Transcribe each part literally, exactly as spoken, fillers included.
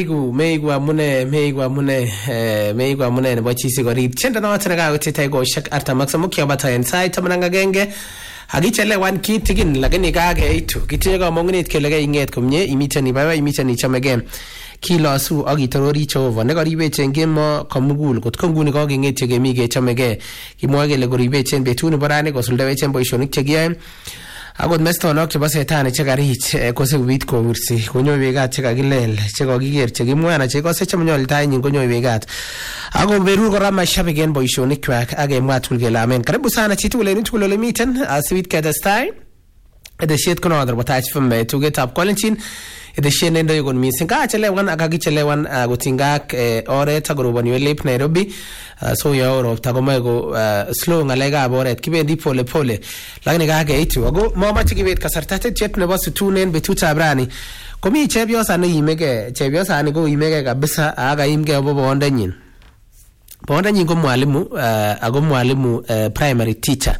Meigu, meigu amune, meigu amune, meigu amune nebo chisi gorib. Chenda na watu naga utita igo shak arta maksa mukia bata inside tamananga genge. Hagichele wan kitigin lakini kage itu. Kitega mongnit kelege inget kumye imita ni baba imita ni chamege. Kilo su agi torori chova. Nega ribe chenge mo kamugul kot konguni kage inget chege mige chamege. Kimwage le goribe chen betuni barane ko suldewe chen boishonik chege. Agot mesto nok chebo setani chekarich kose kubit kowursi konyo begat chekakilel chekokiker chekimwana chekose chemonyoltai nyin konyo begat ako beru kora mashabik en boishonik kwak akemwa tugul kele amen. Karibu sana chitugul en tugul ole miten asibit ketestai edeshet kono other watach from tugetab Kolenjin edeshet nendo yokon missing kachelewan akakichelewan kotingak oret akoroboni olep Nairobi. Uh, so ya ropta komoe ko uh, slow ngalekab oret kibendi pole pole lakini kakeitu ako momoche kibet kasarta tet nebo situnen betutab rani komi chepyosa neimege chepyosani ko imege kabisa akaimge obo bondenyin bondenyin ko mwalimu uh, ako mwalimu uh, primary teacher.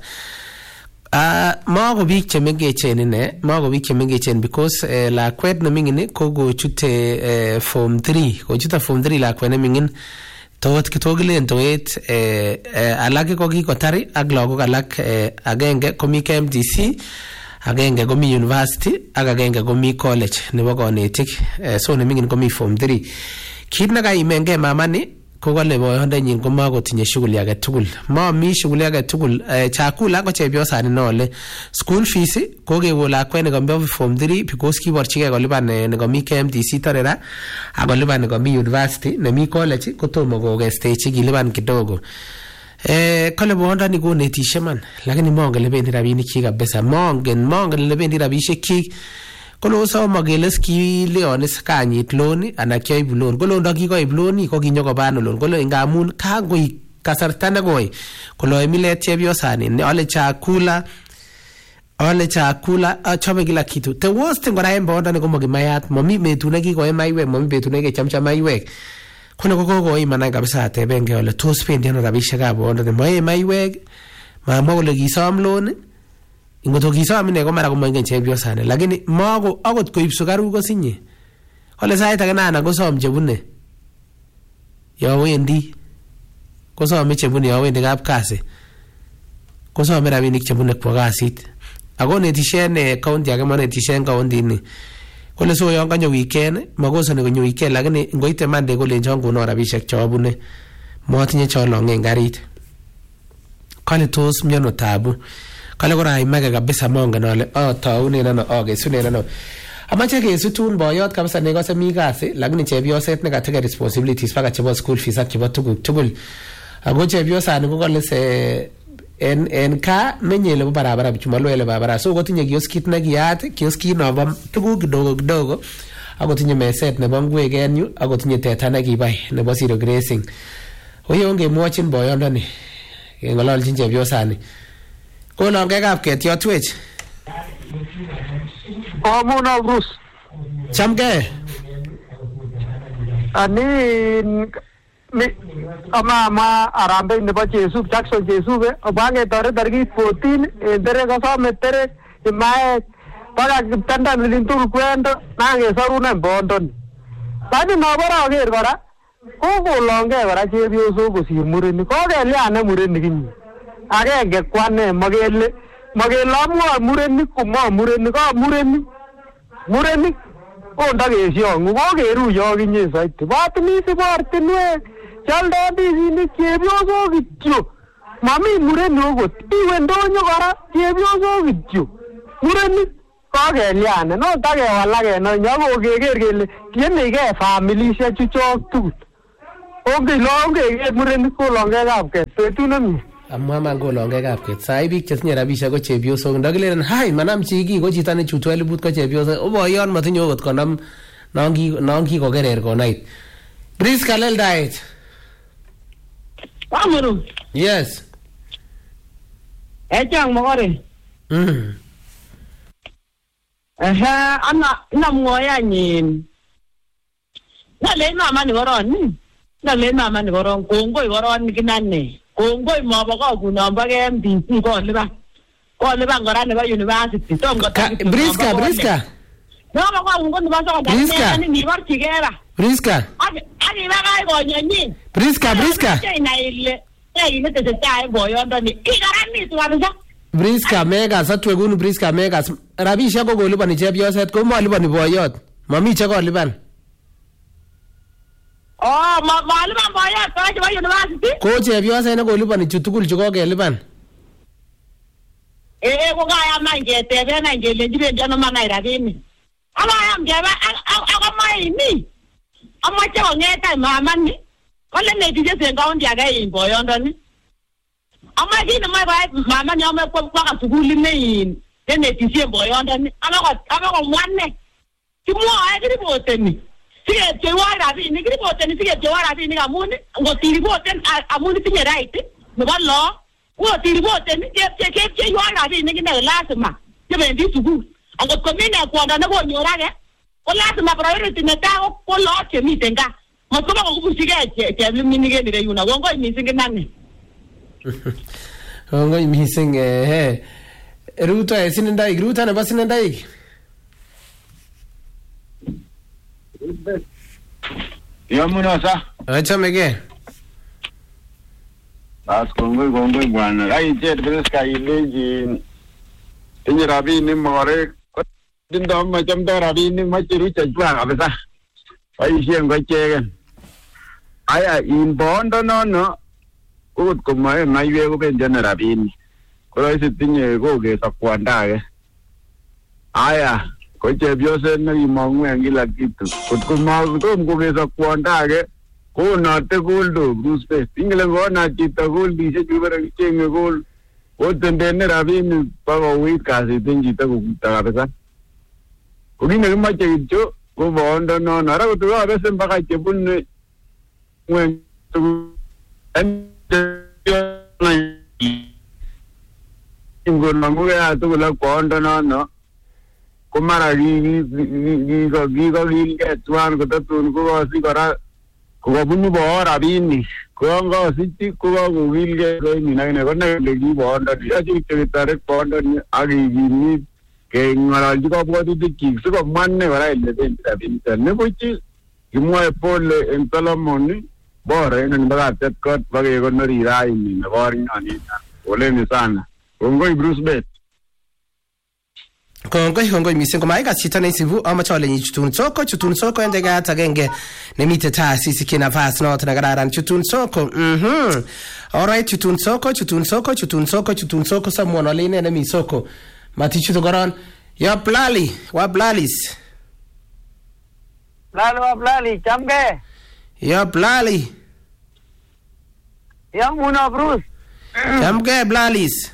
Uh, mako biik chemengechen ine mako biik chemengechen because uh, lakwet nemingin ko kochute uh, form three kochute form three lakwet nemingin tot kitogilen toet eh, eh, alake ko kikotari ak lagok alak eh, agenge komi K M T C agenge komi university ak agenge komi college nebo konetik eh, so nemingin komi form three. Kit nekaimenge mamani ko kale boyondenyin komakotinye shughuli age tugul mami shughuli age tugul eh, chakula ko chepyosani nole school fees ko kewo lakwet nekambi form three because kiborchige kolipan nekambi K M T C torera akolipan nekambi university nemi college kotomo kokestechi kilipan kidogo. Eh, kale boyondani konetishe man lakini mongen lebendi rabinik chi kabisa mongen mongen lebendi rabishek chi kono soma geles ki leonis kanyit loan ana kyoib loan kolo ndoki koib loan ko kinyoko bano loan kolo ngamun kangoi kasarta nekoi kolo emilet chepyosani ne ole chakula ole chakula achome kila kitu the worst thing ngora embo ndani komo kimayat mami betu nekikoe maiwek mami betu nekichamcha maiwek kono kokoko imana kabisa atebenge ole tos pendi ano rabishekab ndani moe maiwek mamwa kole kisom loan ingoto kisom ine ko mara komoingen chepyosani lakini mako akot koib sukaruk kosinye ole sait age nana kosom chebune yo wendi kosom chebune yo wendi kap kasi kosom rabinik chebune kwa kasit ako netishen county age monetishen county ni kole so yon kanyo weekend makosa ne konyo weekend lakini ngoite Monday kole njon kono rabishek chobune motinye cholongen garit kale tos miono tabu kale kora image kabisa mongen ole oh taune nano okay sune nano amache kesutun boyot kabisa nekose mi kasi lakini chepyoset nekateke responsibilities paka chebo school fees ak chebo tuguk tugul ako chepyosani ko kale se en en ka menye le barabara bichumalo le barabara so kotinye kioskit nekiyat kioskit nobo tuguk kidogo kidogo ako tinye meset nebo ngwek en yu ako tinye teta nekibai nebo zero grazing oyo ngemwochin boyondoni ngololchin chepyosani kolongekab ketiotwech Amuna Bruce chamge ani mi ama ma arambe nebo Jesu Jackson Jesu be obange tore tarikit fourteen endere kasome tere imae paka kitanda nilintul kwendo nange saruna bondon bani nobara ager kora kokolonge kora chepyoso kosir murenik kokeliane murenik kinyi agenge kwane magele magele amwa murenik kuma murenik ka murenik murenik onda kesiyongu kokeruyo kinye saiti batini sibortinwek chaldo bizinik chepyoso kityo mami murenik okot iwe ndonyo kora chepyoso kityo murenik kokeliane no takewalake no nyako keker kele tienegei familishek chuchok tugul onge longe murenik kolongekab ket betut nemie amwa man kolongekab ket sai biik chetinye rabishek ko chepyosok ndakilelen hai manam chiki ko chito ne chutu elibut ko chepyosok oboyon matinye okot konam nongi nongi kokerer konait Priska Leldaet Amuru yes echang mogore mm eh ana na mwoyanyin na le mama ni goron na le mama ni goron kongoi goron kinane kongoi mabaka kunamba ke M D C ko liba ko liba ngora ne ba university tom ko Briska Briska no ba ko ngon ba so da ni ni war tigera Priska. Ani bagai konyenyin. Priska, Priska. Ina ile. Eh, ine tetetai boyondoni. Ikarani tu kabisa. Priska Megas atwekunu Priska Megas. Rabishek ko kolipani chepyoset ko malipani boyot. Mami che kolipan. Oh, ma malipan boyot ko chebo university? Ko chepyoset ne kolipani chu tugul chu kokelipan. Eh, ko kaya man keteben an kelenji bendi ano manai rabinik. Amayam keba akamai ni. Amache kong'eta mama ni. Kole netije sen county age in boyondoni. Amache kit nemoe koyai mama ni ame kwo sukulit nein nenetisien boyondoni. Amekomwa ne. Kimwoe kiripoteni. Sikepcheiwon rabinik, kiripoteni sikepcheiwon rabinik amun ngot iripoten amun itinye right nebo law. Ngot iripoten kepcheiwon rabinik ine lazima chebendi sukul. Angot komine kwondo nekonyor age ko lazima priority netai ko law chemiten gaa. Matkoba kokubushige chepliminik en ireyuno. Kongoi mising kinane. Kongoi mising eh. Ruto e sinendaik, Ruto nebo sinendaik. Yamuno sa. Achamege. Bas kongoi kongoi bwana. Ai jet Priska ileji. Tinye rabinik more. Dindo machamdo rabinik machiru chachwa kabisa. Boisien ko icheken. Aya in bondo nono kot komoe maiwek kobendi ano rabinik. Koroisi tinye kokeso kwanda age. Aya ko chepyoset nekimong'u en kila kitu. Kot komatom kokeso kwanda age konote goldo Bruce Best. Ingele konat chito goldishek chukibore kicheng'e gold. Kotendene rabinik bakouit kasit en chito kokuto kabisa. Ko kit nekimoche kityo ko bondo nono. Ara koto kabesen mpaka chebune ng'weny tugul. Ingolong'ugei tugul ak bondo nono ko mara kikokilgei tuan kotatun kokosich kora kokabunu boot rabinik. Ko yon kasich kokakokilgei koimin akine konai kole ki bondoni. Yoche kityo ketoret bondoni ak kikimit keng'ololchi kabwatutikchik sikomwa ine kora ile bendi rabinik. Nibuch kimwoe pole en Solomon bora en nibakatet kot bakekonori raini nebo orinyonin. Poleni sana. Kongoi Bruce Bet. Kongoi kongoi mising komaikas chito neisibu amache ale chutun soko chutun soko ende gat agenge nemite taasisi kinafas not na kararan chutun soko. Mhm. Alright chutun soko chutun soko chutun soko chutun soko someone ole ine nemi soko. Mati chuto koron. Yo plali, wa blalis. Plali wa plali chamge. Yo plali. Yo muno Bruce. Chamge blalis.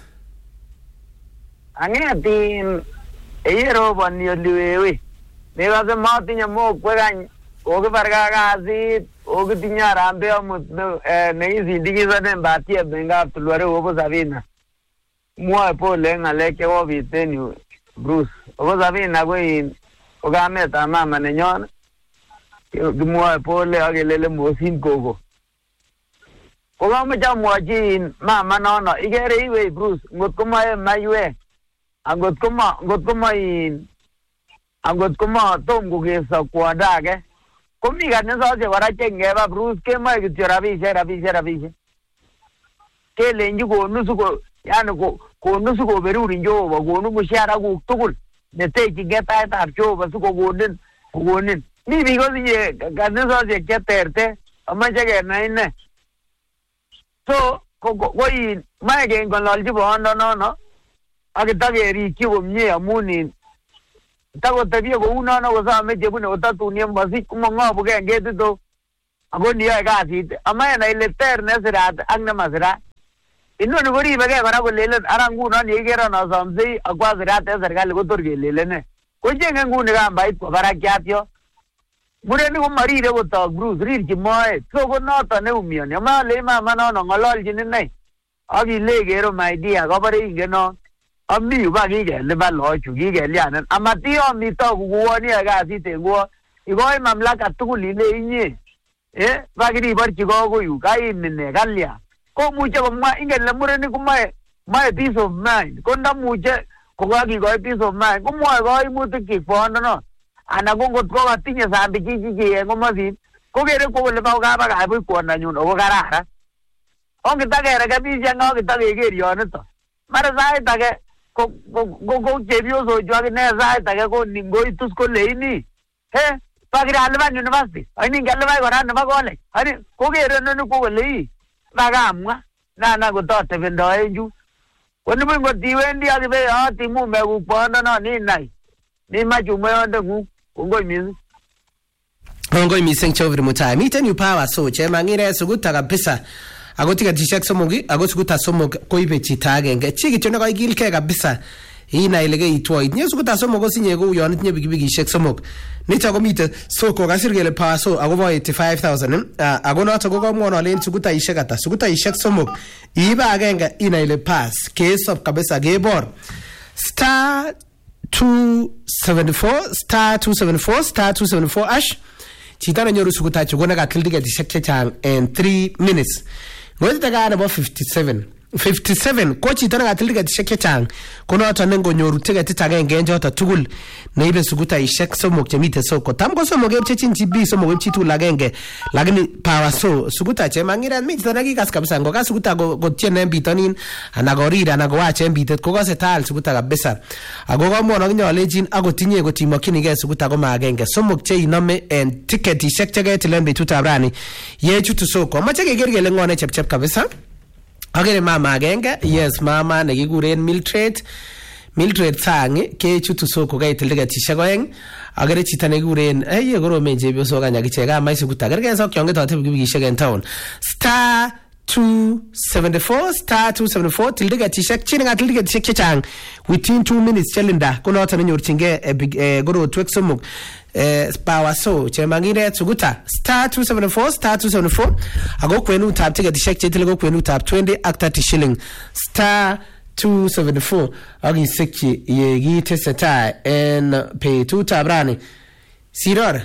Angetin eyero bani oliwewe. Nekase matinye mokwekany kokibarka kasit kokitinye arambe amut nekisindikisane batie bengab tulware kobo Sabina. Mwoe pole ng'alek chekobit en yu Bruce. Kobo Sabina ko in ko kametab mama nenyon. Kimwoe pole ak kelele mosin koko. Ko kamoche amwochi in mama nono ikere iwe Bruce ngot komoe maiwek. Angot koma ngot koma in angot koma tom kokeso kwondo age komi kanisosiek kora chengeba Bruce kemoe kityo rabisiek rabisiek rabisiek kelenji konu siko yani konu sikoberurin Jehova konu mushahara kuk tugul netekyingei taitab Jehova sikokonin kokonin mi biik kotinye kanisosiek cheterter amache kenai ine so ko in mae keng'ololji bondo nono ak itakerikyi komie amun in takotebie kou nono kosome chebune kotatun yemosich komong'obugei en ketit o ako niyoe kasit amae nai ile ter nesirat ak nemasirat. Inoni koribegei kora kolelen ara ngunon yekikeron asomsei akwa sirat en serikali kotor kelelen ne kocheng'e nguni kambait kwo barakiat yo. Murenik komorire kotok Bruce rirchi moet so ko noton neumioni amae alei mama nono ng'ololchin inei ak ilei kero my dear kobore ingenon ami yu ba kikelipan loochu kikelianen amatiyomitoo kukuwon iyoe kasit en kuwon ikoi mamlaka tugul ile inye eh bakiriborchi kokoyu kaimin ne kalya komuche komwa ingen ile murenik komoe moe peace of mind ko ndamuche kokakikoi peace of mind komwoe koimutik kyik bondo non ana ko ngot ko katinye sambi chichi en komosin kokere kole ba kabakach buch kwondanyun ako kararan ongetakere ongetakkeker yonito mara sait age ko ko chepyosok akine sait age ko ngoitus koleini he pakiralipan university aini ngelipai kora nebo college ani kokere noni kolei makamwa nana kototebendoen chu konibuch ngotiwendi akibe ati mumekuk bondono ninai nimach umoyondeng'ung kongoi mising kongoi mising Geoffrey Mutai miten yu power so chemang'ire sukuta kabisa ako tiketishek somok ako sukuta somok koibe chito agenge chi kityo nekakilgei kabisa inai ile keitwo itinye sukuta somok kosinye kou yon itinye pikipikishek somok nito komite soko kasir kele power so akobo eighty-five thousand ako noto ko komwon alen sukutaishek ata sukutaishek somok iibe agenge inai ile pass kesop kabisa kebor star two seventy-four star two seventy-four star two seventy-four ash chito nenyoru sukutachu ko nekatil tiketishek chechang en three minutes ngoite ka nebo fifty-seven fifty-seven ko chito nekatil tiketishek chechang ko noto nengonyoru tiketit agenge en choto tugul neibe sukutaishek somok chemite soko tam ko somok kepchechin chi bi somok kepchi tugul agenge lakini power so sukuta chemang'ira mi chito nekikas kabisa ngokas sukuta kotiene en bitonin ana korir ana kowach en bitet kokose taal sukuta kabisa ako komwon akinyolechin akotinye kotimokchinigei sukuta koma agenge somok cheinome en tiketishek cheketil en betutab rani yechutu soko amache keker kele ng'o ne chepchep kabisa agere mama agenge yes mama nekikuren Mildred Mildred sang kechutu soko kaitil tiketishek oeng agere chito nekikuren eye koromen chepyosok any akichek amai sukuta kergei sok yon ketote pikipikishek en town star two seventy-four star two seventy-four til tiketishek chi nekatil tiketishek chechang within two minutes chelinda ko noto nenyorchingei korotwek somok power so chemang'ire sukuta star two seventy-four star two seventy-four ako kwenutab tiketishek chetile ko kwenutab twenty ak thirty shilling star two seventy-four akisikyi ye kitesetai en betutab rani siror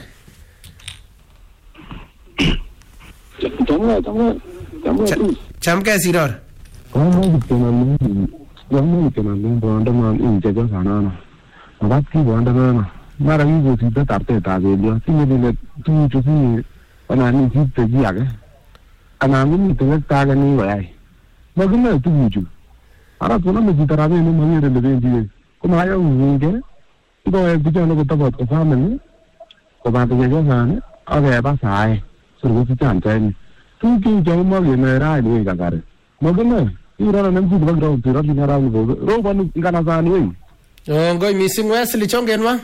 chamke siror Kamu kenalu, kamu kenalu bonda man inje jo sana. Abat ki bonda na. Mara yi go sita tarte ta de dia. Tinye le tu tu si ana ni si te ji age. Ana ni te ta ga ni wa ai. Magna tu ju. Ara tu na me ji tara ne mo ni re le ji. Kuma ayo nge. Ido e bi no ko ta ko fa me. Ko ba te jo sana. Age ba sai. Sur go si chan chen. Tu ki jo mo ye me ra ni ga gare. Magna ira na mji ba ground ira ni ra ni go. Ro ba ni ngana za ni we. Oh ngoi mising Wesley chongenwa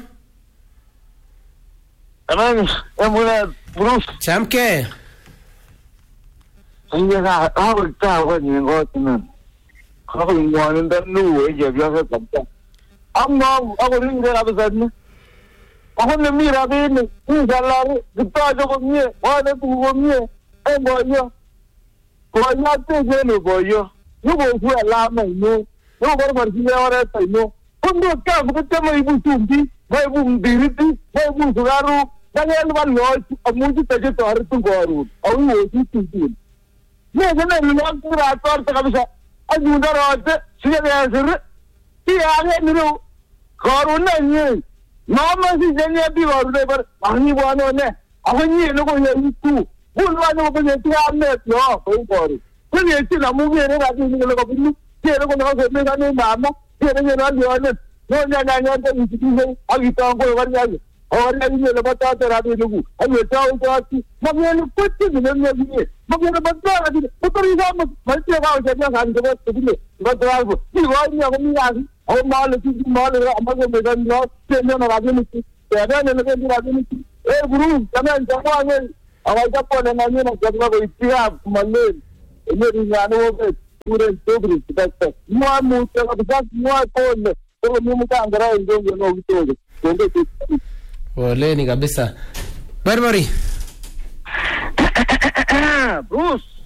Aman, emuna Bruce. chamke Anh ra áo cao quá nhìn coi nên khó hình ngoài nên đã nuôi giờ giờ cái cảm giác ông nó ông có linh ra bây giờ nữa ông không mi ra bên này như giờ là cái to cho con nhé hoa nó tụ con nhé em gọi nhá gọi nhá thế thế nữa gọi nhá lúc bộ phụ làm này nhá lúc bộ phận gì ở đây phải nhá không được cả một cái mấy vụ chủng đi mấy vụ đi đi mấy vụ sửa rồi đang nghe bạn nói ông muốn chỉ cái tòa rồi gọi rồi ông ngồi chỉ chỉ Nè cái này nó cũng là toàn tất cả bây giờ anh dùng đó rồi chứ xưa này xưa thì ai nghe nữa còn này như nó mà chỉ dân nhà bị vào đây ਪਰ anh vào nó nè anh như nó có những tu buôn vào nó có những cái ăn nè nó không có cái gì chỉ là mua cái này là cái nó có biết cái nó có nó có biết cái này mà mà cái này nó nhiều nè nó nhà nhà nhà cái gì cũng không anh đi tao coi vào nhà और ये ये लबता तेरा भी लोगों अब ये चाहो तो आती मगर ये कुछ नहीं नहीं नहीं मगर ये बंदा है तो तो ये हम मल्टी का हो जाएगा खान के बाद तो ये बस आप ये वाली हम नहीं आ और माल की माल हमारे मैदान में से ना राजे में तेरा ने लगे राजे में ए गुरु तमें जमा है आवाज का पने ना ने जब को इतिहास मल्ले ये रियानो पे पूरे टोकरी तक मुआ मुआ का बस मुआ कौन तो मुआ का अंदर है जो ये लोग तो तो Poleni kabisa. Barbari. Bruce